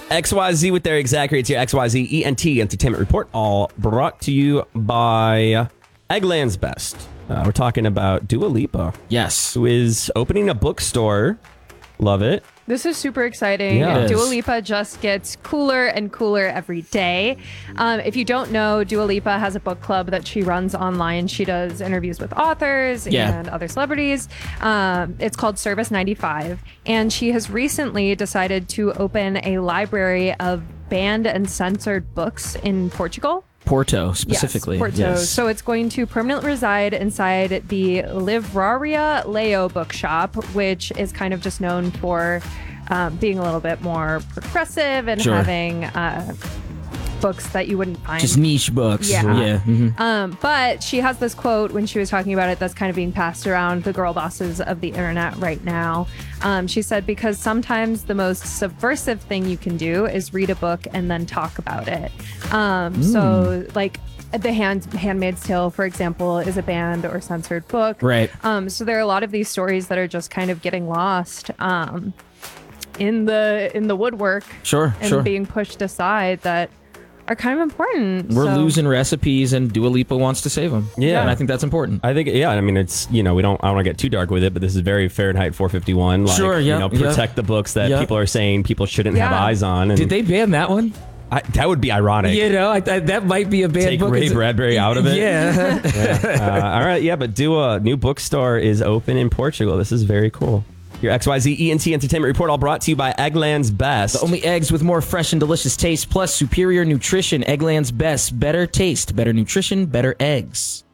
XYZ with their exact rates here. XYZ ENT Entertainment Report, all brought to you by Eggland's Best. We're talking about Dua Lipa. Yes. Who is opening a bookstore. Love it. This is super exciting. Yeah. Dua Lipa just gets cooler and cooler every day. If you don't know, Dua Lipa has a book club that she runs online. She does interviews with authors and other celebrities. It's called Service 95. And she has recently decided to open a library of banned and censored books in Portugal. Porto, specifically. Yes, Porto. Yes. So it's going to permanently reside inside the Livraria Leo bookshop, which is kind of just known for being a little bit more progressive and having books that you wouldn't find. Just niche books. Yeah. Mm-hmm. But she has this quote when she was talking about it that's kind of being passed around the girl bosses of the internet right now. She said, because sometimes the most subversive thing you can do is read a book and then talk about it. So like The Handmaid's Tale, for example, is a banned or censored book. Right. So there are a lot of these stories that are just kind of getting lost in the woodwork. And being pushed aside that are kind of important. We're losing recipes, and Dua Lipa wants to save them. Yeah. And I think that's important. I think, I mean, it's, I don't want to get too dark with it, but this is very Fahrenheit 451. Like, protect the books that people are saying people shouldn't have eyes on. And did they ban that one? That would be ironic. That might be a banned book. Take Ray Bradbury out of it. Yeah. All right. Yeah, but Dua, new bookstore is open in Portugal. This is very cool. Your XYZ ENT Entertainment Report, all brought to you by Eggland's Best. The only eggs with more fresh and delicious taste, plus superior nutrition. Eggland's Best. Better taste, better nutrition, better eggs.